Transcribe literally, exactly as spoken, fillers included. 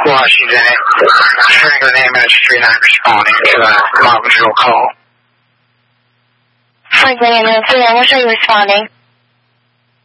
Washington. Franklin Amex three nine responding to a Martinsville call. Franklin Amex three nine, what are you responding?